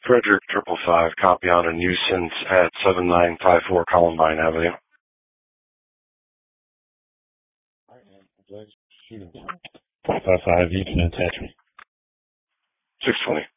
Frederick 555, copy on a nuisance at 7954 Columbine Avenue. All right, man. Shoot him. 555, you can attach me. 620.